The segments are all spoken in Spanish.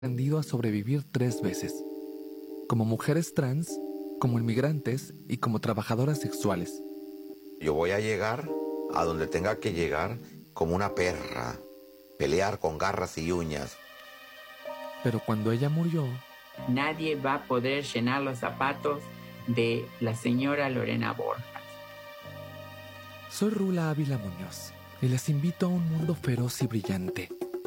aprendido a sobrevivir 3 veces, como mujeres trans, como inmigrantes y como trabajadoras sexuales. Yo voy a llegar a donde tenga que llegar como una perra, pelear con garras y uñas. Pero cuando ella murió, nadie va a poder llenar los zapatos de la señora Lorena Borjas. Soy Rula Ávila Muñoz y les invito a un mundo feroz y brillante,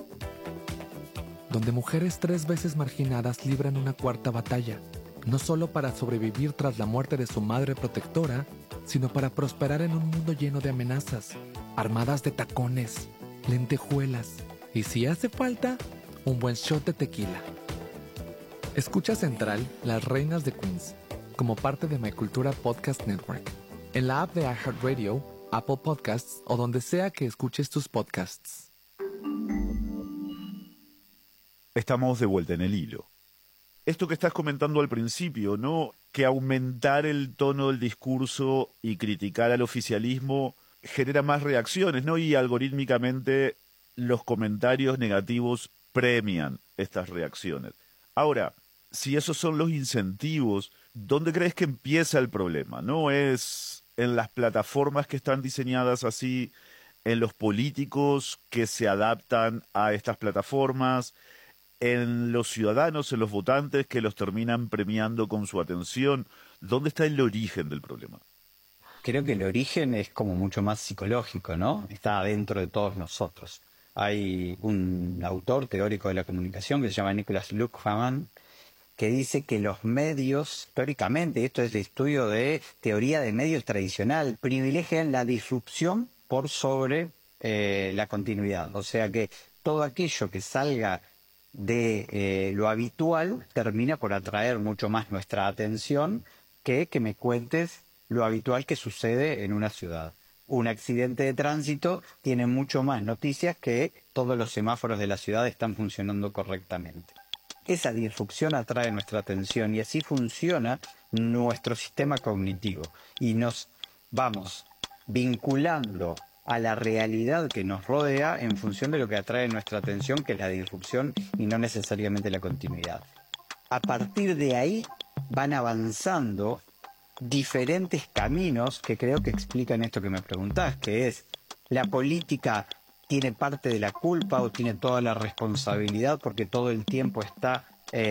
donde mujeres 3 veces marginadas libran una cuarta batalla, no solo para sobrevivir tras la muerte de su madre protectora, sino para prosperar en un mundo lleno de amenazas, armadas de tacones, lentejuelas y, si hace falta, un buen shot de tequila. Escucha Central, Las Reinas de Queens, como parte de My Cultura Podcast Network, en la app de iHeartRadio, Apple Podcasts o donde sea que escuches tus podcasts. Estamos de vuelta en el hilo. Esto que estás comentando al principio, ¿no? Que aumentar el tono del discurso y criticar al oficialismo genera más reacciones, ¿no? Y algorítmicamente los comentarios negativos premian estas reacciones. Ahora, si esos son los incentivos, ¿dónde crees que empieza el problema? ¿No es en las plataformas que están diseñadas así, en los políticos que se adaptan a estas plataformas, en los ciudadanos, en los votantes que los terminan premiando con su atención? ¿Dónde está el origen del problema? Creo que el origen es como mucho más psicológico, ¿no? Está adentro de todos nosotros. Hay un autor teórico de la comunicación que se llama Nicholas Luhmann, que dice que los medios, históricamente, esto es el estudio de teoría de medios tradicional, privilegian la disrupción por sobre la continuidad. O sea que todo aquello que salga de lo habitual termina por atraer mucho más nuestra atención que me cuentes lo habitual que sucede en una ciudad. Un accidente de tránsito tiene mucho más noticias que todos los semáforos de la ciudad están funcionando correctamente. Esa disrupción atrae nuestra atención y así funciona nuestro sistema cognitivo y nos vamos vinculando a la realidad que nos rodea en función de lo que atrae nuestra atención, que es la disrupción y no necesariamente la continuidad. A partir de ahí van avanzando diferentes caminos que creo que explican esto que me preguntás, que es la política tiene parte de la culpa o tiene toda la responsabilidad porque todo el tiempo está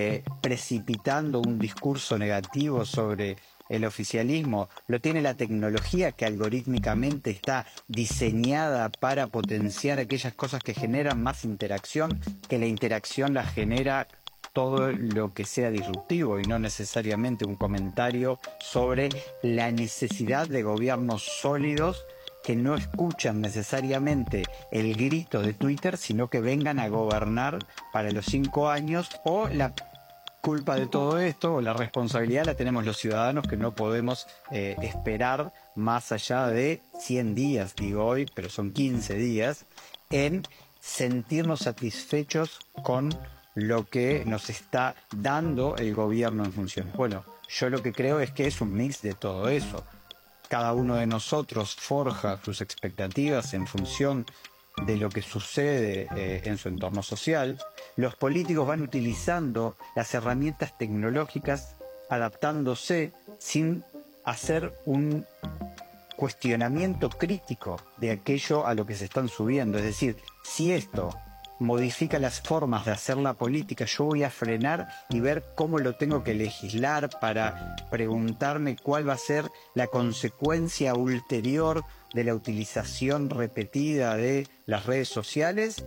precipitando un discurso negativo sobre el oficialismo. Lo tiene la tecnología, que algorítmicamente está diseñada para potenciar aquellas cosas que generan más interacción, que la interacción la genera todo lo que sea disruptivo y no necesariamente un comentario sobre la necesidad de gobiernos sólidos que no escuchan necesariamente el grito de Twitter, sino que vengan a gobernar para los 5 años, o la culpa de todo esto, o la responsabilidad la tenemos los ciudadanos, que no podemos esperar más allá de 100 días, digo hoy, pero son 15 días, en sentirnos satisfechos con lo que nos está dando el gobierno en funciones. Bueno, yo lo que creo es que es un mix de todo eso. Cada uno de nosotros forja sus expectativas en función de lo que sucede en su entorno social. Los políticos van utilizando las herramientas tecnológicas, adaptándose sin hacer un cuestionamiento crítico de aquello a lo que se están subiendo. Es decir, si esto modifica las formas de hacer la política, yo voy a frenar y ver cómo lo tengo que legislar para preguntarme cuál va a ser la consecuencia ulterior de la utilización repetida de las redes sociales,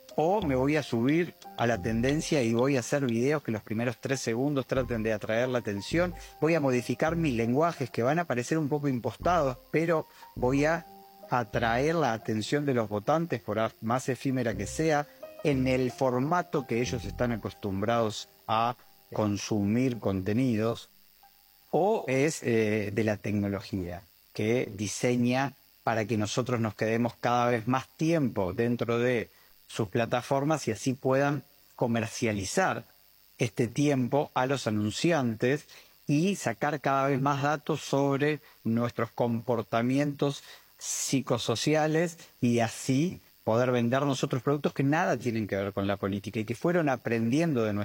o me voy a subir a la tendencia y voy a hacer videos que los primeros 3 segundos traten de atraer la atención, voy a modificar mis lenguajes que van a parecer un poco impostados, pero voy a atraer la atención de los votantes, por más efímera que sea, en el formato que ellos están acostumbrados a consumir contenidos. O es de la tecnología, que diseña para que nosotros nos quedemos cada vez más tiempo dentro de sus plataformas y así puedan comercializar este tiempo a los anunciantes y sacar cada vez más datos sobre nuestros comportamientos psicosociales y así poder vendernos otros productos que nada tienen que ver con la política y que fueron aprendiendo de